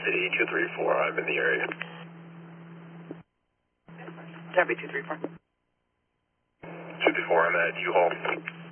City 234. I'm in the area. Copy 234. 234, I'm at U-Haul.